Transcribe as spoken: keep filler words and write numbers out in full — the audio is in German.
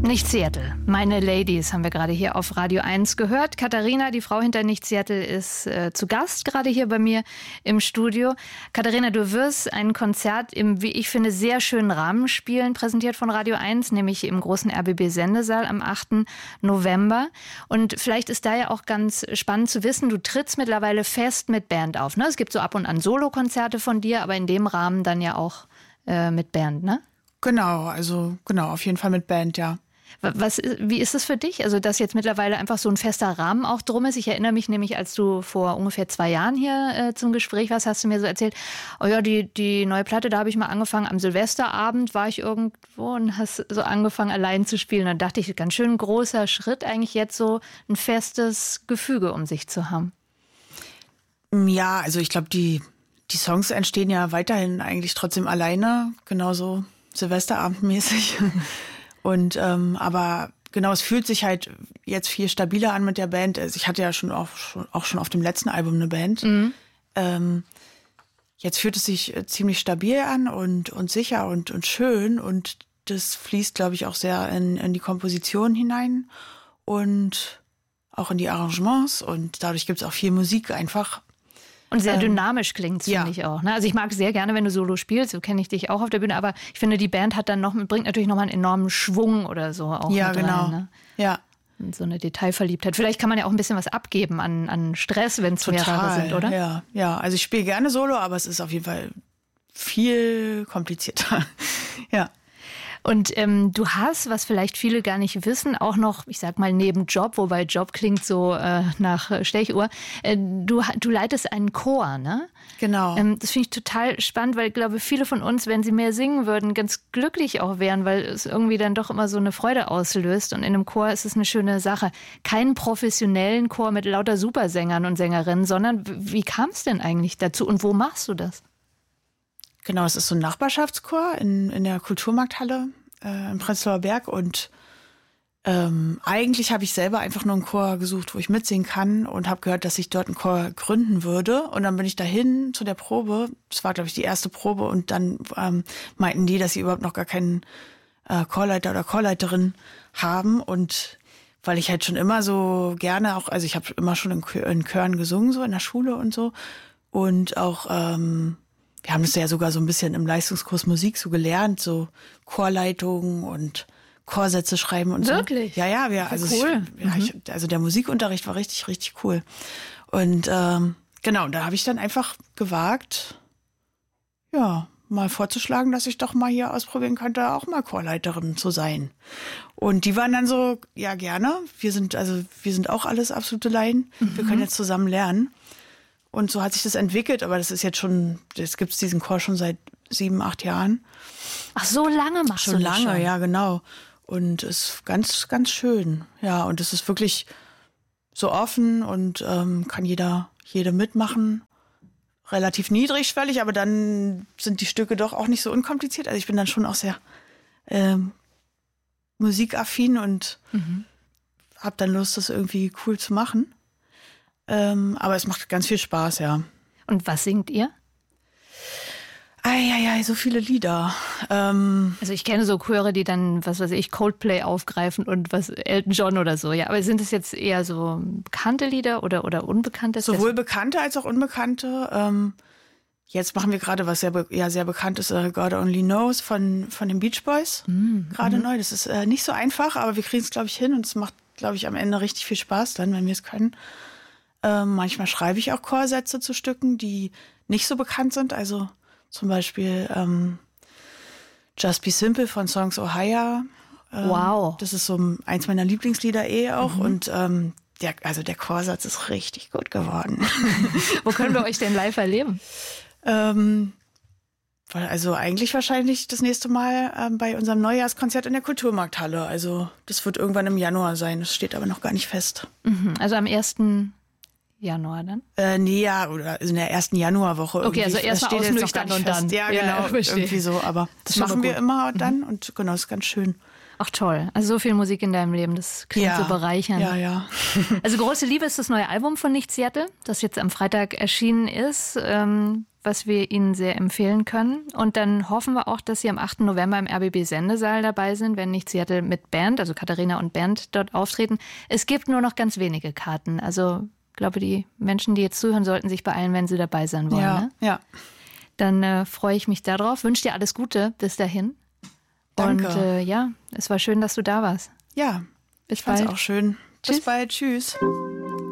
Nicht Seattle. Meine Ladies haben wir gerade hier auf Radio eins gehört. Katharina, die Frau hinter Nicht Seattle, ist äh, zu Gast gerade hier bei mir im Studio. Katharina, du wirst ein Konzert im, wie ich finde, sehr schönen Rahmen spielen, präsentiert von Radio eins, nämlich im großen R B B-Sendesaal am achten November. Und vielleicht ist da ja auch ganz spannend zu wissen, du trittst mittlerweile fest mit Band auf, ne? Es gibt so ab und an Solokonzerte von dir, aber in dem Rahmen dann ja auch äh, mit Band, ne? Genau, also genau, auf jeden Fall mit Band, ja. Was, wie ist es für dich? Also, dass jetzt mittlerweile einfach so ein fester Rahmen auch drum ist. Ich erinnere mich nämlich, als du vor ungefähr zwei Jahren hier äh, zum Gespräch warst, hast du mir so erzählt, oh ja, die, die neue Platte, da habe ich mal angefangen. Am Silvesterabend war ich irgendwo und hast so angefangen, allein zu spielen. Da dachte ich, ganz schön großer Schritt, eigentlich jetzt so ein festes Gefüge um sich zu haben. Ja, also ich glaube, die, die Songs entstehen ja weiterhin eigentlich trotzdem alleine, genauso Silvesterabendmäßig. Und ähm, aber genau, es fühlt sich halt jetzt viel stabiler an mit der Band. Also ich hatte ja schon auch, schon auch schon auf dem letzten Album eine Band. Mhm. Ähm, jetzt fühlt es sich ziemlich stabil an und, und sicher und, und schön. Und das fließt, glaube ich, auch sehr in, in die Komposition hinein und auch in die Arrangements. Und dadurch gibt es auch viel Musik einfach. Und sehr dynamisch klingt's, finde ja. ich auch. Ne? Also ich mag sehr gerne, wenn du Solo spielst, so kenne ich dich auch auf der Bühne, aber ich finde, die Band hat dann noch, bringt natürlich nochmal einen enormen Schwung oder so auch ja, mit genau. rein. Ne? Ja, und so eine Detailverliebtheit. Vielleicht kann man ja auch ein bisschen was abgeben an, an Stress, wenn es mehrere sind, oder? Ja, ja, also ich spiele gerne Solo, aber es ist auf jeden Fall viel komplizierter. Ja. Und ähm, du hast, was vielleicht viele gar nicht wissen, auch noch, ich sag mal, neben Job, wobei Job klingt so äh, nach Stechuhr, äh, du, du leitest einen Chor, ne? Genau. Ähm, das finde ich total spannend, weil ich glaube, viele von uns, wenn sie mehr singen würden, ganz glücklich auch wären, weil es irgendwie dann doch immer so eine Freude auslöst. Und in einem Chor ist es eine schöne Sache. Keinen professionellen Chor mit lauter Supersängern und Sängerinnen, sondern wie kam es denn eigentlich dazu und wo machst du das? Genau, es ist so ein Nachbarschaftschor in, in der Kulturmarkthalle äh, im Prenzlauer Berg und ähm, eigentlich habe ich selber einfach nur einen Chor gesucht, wo ich mitsingen kann und habe gehört, dass ich dort einen Chor gründen würde und dann bin ich dahin zu der Probe, das war glaube ich die erste Probe und dann ähm, meinten die, dass sie überhaupt noch gar keinen äh, Chorleiter oder Chorleiterin haben und weil ich halt schon immer so gerne auch, also ich habe immer schon in, Chö- in Chören gesungen, so in der Schule und so und auch ähm, wir haben das ja sogar so ein bisschen im Leistungskurs Musik so gelernt, so Chorleitungen und Chorsätze schreiben und so. Wirklich? Ja, ja, wir, also, cool. ich, ja, ich, also der Musikunterricht war richtig, richtig cool. Und ähm, genau, da habe ich dann einfach gewagt, ja, mal vorzuschlagen, dass ich doch mal hier ausprobieren könnte, auch mal Chorleiterin zu sein. Und die waren dann so, ja, gerne. Wir sind, also wir sind auch alles absolute Laien. Mhm. Wir können jetzt zusammen lernen. Und so hat sich das entwickelt, aber das ist jetzt schon, jetzt gibt es diesen Chor schon seit sieben, acht Jahren. Ach, so lange machst schon du das lange, schon? Ja, genau. Und es ist ganz, ganz schön. Ja, und es ist wirklich so offen und ähm, kann jeder, jede mitmachen. Relativ niedrigschwellig, aber dann sind die Stücke doch auch nicht so unkompliziert. Also ich bin dann schon auch sehr ähm, musikaffin und mhm. habe dann Lust, das irgendwie cool zu machen. Ähm, aber es macht ganz viel Spaß, ja. Und was singt ihr? Eieiei, so viele Lieder. Ähm, also ich kenne so Chöre, die dann, was weiß ich, Coldplay aufgreifen und was Elton John oder so. Ja, aber sind es jetzt eher so bekannte Lieder oder, oder unbekannte? Sowohl bekannte als auch unbekannte. Ähm, jetzt machen wir gerade, was sehr, be- ja, sehr bekannt ist, uh, God Only Knows von, von den Beach Boys. Mhm. Gerade neu. Das ist äh, nicht so einfach, aber wir kriegen es, glaube ich, hin und es macht, glaube ich, am Ende richtig viel Spaß dann, wenn wir es können. Ähm, manchmal schreibe ich auch Chorsätze zu Stücken, die nicht so bekannt sind. Also zum Beispiel ähm, Just Be Simple von Songs Ohio. Ähm, wow. Das ist so eins meiner Lieblingslieder eh auch. Mhm. Und ähm, der, also der Chorsatz ist richtig gut geworden. Wo können wir euch denn live erleben? ähm, also eigentlich wahrscheinlich das nächste Mal ähm, bei unserem Neujahrskonzert in der Kulturmarkthalle. Also das wird irgendwann im Januar sein. Das steht aber noch gar nicht fest. Mhm. Also am ersten Januar dann? Äh, nee, ja, oder in der ersten Januarwoche. Okay, irgendwie. Also erstmal ausnüchtern und dann. Ja, genau, ja, irgendwie so. Aber das, das machen wir immer dann mhm. und genau, das ist ganz schön. Ach toll, also so viel Musik in deinem Leben, das klingt ja, so bereichernd. Ja, ja. Also Große Liebe ist das neue Album von Nicht Seattle, das jetzt am Freitag erschienen ist. Ähm, was wir Ihnen sehr empfehlen können. Und dann hoffen wir auch, dass Sie am achten November im R B B-Sendesaal dabei sind, wenn nicht Seattle mit Band, also Katharina und Band dort auftreten. Es gibt nur noch ganz wenige Karten. Also ich glaube, die Menschen, die jetzt zuhören, sollten sich beeilen, wenn sie dabei sein wollen. Ja, ne? ja. Dann äh, freue ich mich darauf. Wünsche dir alles Gute bis dahin. Danke. Und äh, ja, es war schön, dass du da warst. Ja, bis ich fand's bald. auch schön. Tschüss. Bis bald. Tschüss.